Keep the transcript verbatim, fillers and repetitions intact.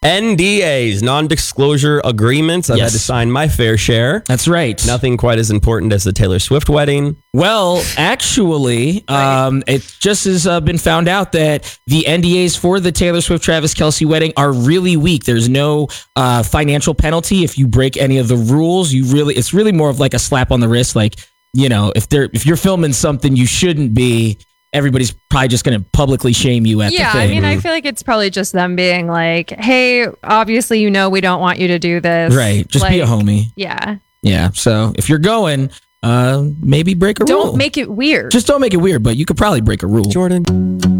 N D As, non-disclosure agreements. I've Yes. had to sign my fair share. That's right. Nothing quite as important as the Taylor Swift wedding. Well, actually, um, it just has uh, been found out that the N D As for the Taylor Swift Travis Kelce wedding are really weak. There's no uh, financial penalty if you break any of the rules. You really, it's really more of like a slap on the wrist. Like, you know, if they're if you're filming something you shouldn't be, everybody's probably just going to publicly shame you at Yeah, the thing. I mean, I feel like it's probably just them being like, hey, obviously, you know, we don't want you to do this. Right. Just be a Like, homie. Yeah. Yeah. So if you're going, uh, maybe break a rule. Don't make it weird. Just don't make it weird, but you could probably break a rule. Jordan.